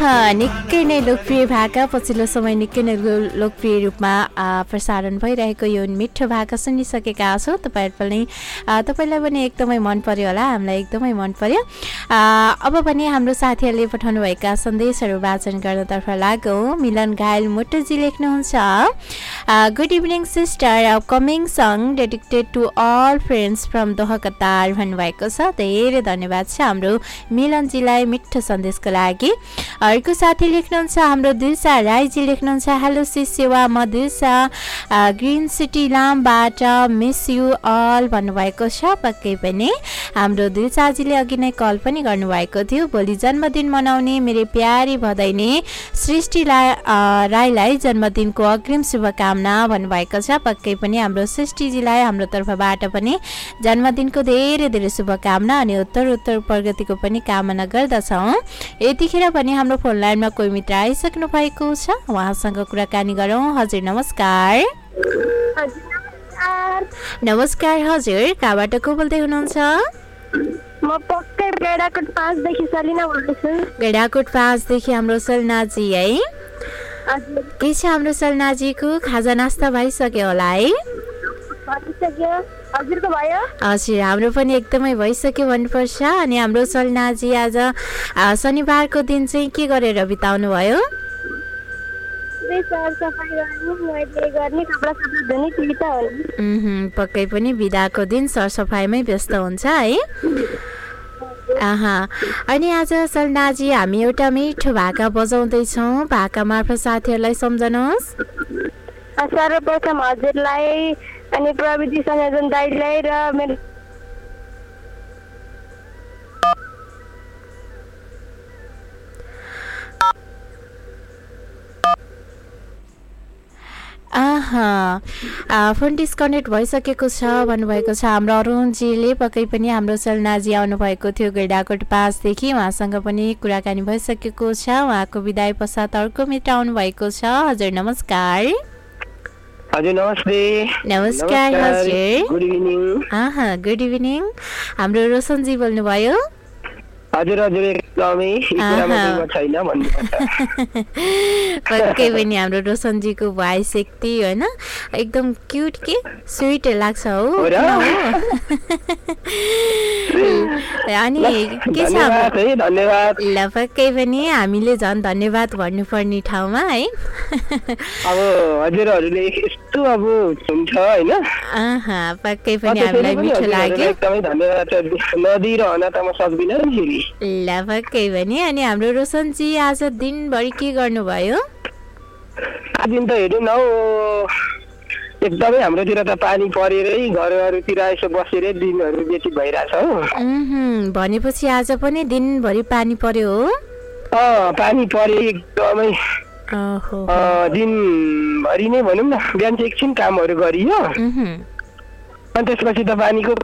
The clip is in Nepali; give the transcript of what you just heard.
निकै नै लोकप्रिय भाका पछिल्लो समय निकै नै लोकप्रिय रूपमा प्रसारण भइरहेको यो मिठो भाका सुनिसकेका छौँ। तपाईँलाई पनि एकदमै मन पर्यो होला, हामीलाई एकदमै मन पर्यो। अब पनि हाम्रो साथीहरूले पठाउनुभएका सन्देशहरू वाचन गर्नतर्फ लागौँ। मिलन घायल मुटुजी लेख्नुहुन्छ, good evening sister, upcoming song dedicated to all friends from Doha Qatar भन्नुभएको छ। धेरै धन्यवाद छ हाम्रो मिलनजीलाई मिठो सन्देशको लागि। अर्को साथी लेख्नुहुन्छ, हाम्रो दिलसा राईजी लेख्नुहुन्छ, हेलो शिष्यवा, म दिलसा green city लामबाट, miss you all भन्नुभएको छ। पक्कै पनि हाम्रो दिलसाजीले अघि नै कल पनि गर्नुभएको थियो। भोलि जन्मदिन मनाउने मेरो प्यारी भदैनी सृष्टि राईलाई जन्मदिनको अग्रिम शुभकामना भन्नुभएको छ। पक्कै पनि हाम्रो सृष्टिजीलाई हाम्रो तर्फबाट पनि जन्मदिनको धेरै धेरै शुभकामना अनि उत्तर प्रगतिको पनि कामना गर्दछौँ। यतिखेर पनि हाम्रो फोन लाइनमा कोही मित्र आइसक्नु भएको छ, उहाँसँग कुराकानी गरौँ। हजुर नमस्कार। नमस्कार हजुर, कहाँबाट को बोल्दै हुनुहुन्छ? म पक्कै गैडाकोट 5 देखि सलिना बोल्दैछु। गैडाकोट 5 देखि हाम्रो सलिनाजी है। के छ हाम्रो सलिनाजीको खाजा नास्ता भइसक्यो होला है? हजुरको भयो? हजुर, हाम्रो पनि एकदमै भइसक्यो भन्नुपर्छ। अनि हाम्रो सलिनाजी आज शनिबारको दिन चाहिँ के गरेर बिताउनु भयो? पक्कै पनि बिदाको दिन सरसफाइमै व्यस्त हुन्छ है। अनि आज सलिनाजी हामी एउटा मिठो भाका बजाउँदैछौँ, भाका मार्फत साथीहरूलाई सम्झनुहोस्। सर्वप्रथम हजुरलाई अनि प्रविधि संयोजन दाइलाई र मेरो फोन डिस्कनेक्ट भइसकेको छ भन्नुभएको छ हाम्रो अरुणजीले। पक्कै पनि हाम्रो सलिनाजी आउनुभएको थियो गैडाकोट 5 देखि, उहाँसँग पनि कुराकानी भइसकेको छ। उहाँको विदाय पश्चात अर्को मित्र आउनुभएको छ। हजुर नमस्कार। हजुर नमस्ते। नमस्कार हजुर, गुड इभिनिङ। Good evening. हाम्रो रोशनजी बोल्नुभयो? हजुर हजुर, एकदमै छैन भन्नुपर्छ। पक्कै पनि हाम्रो रोशनजीको भोइस यति होइन एकदम क्युट के स्विट लाग्छ हो। अनि के छ ल, पक्कै पनि हामीले झन् धन्यवाद भन्नुपर्ने ठाउँमा है। अब हजुरहरूले यस्तो अब हुन्छ होइन, पक्कै पनि हामीलाई मिठो लाग्यो, एकदमै धन्यवाद। नदिइरहन त म सक्दिनँ फेरि। ल पक्कै पनि। अनि हाम्रो रोशनजी आज दिनभरि के गर्नुभयो? दिन त हेर्नु न हौ, एकदमै हाम्रोतिर त पानी परेरै घरहरूतिर यसो बसेरै दिनहरू व्यतीत भइरहेछ हो। भनेपछि आज पनि दिनभरि पानी पर्यो हो? पानी परे एकदमै दिनभरि नै भनौँ न। बिहान चाहिँ एकछिन कामहरू गरियो अनि त्यसपछि त पानीको